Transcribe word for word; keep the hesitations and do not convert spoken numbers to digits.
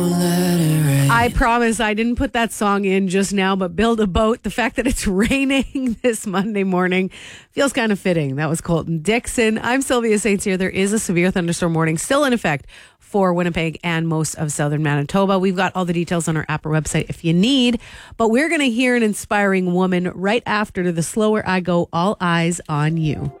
I promise I didn't put that song in just now, but Build a Boat. The fact that it's raining this Monday morning feels kind of fitting. That was Colton Dixon. I'm Sylvia Saints here. There is a severe thunderstorm warning still in effect for Winnipeg and most of southern Manitoba. We've got all the details on our app or website if you need, but we're going to hear an inspiring woman right after the Slower I Go, All Eyes on You.